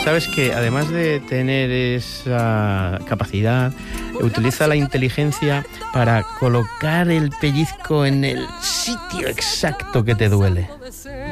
Sabes que además de tener esa capacidad, utiliza la inteligencia para colocar el pellizco en el sitio exacto que te duele.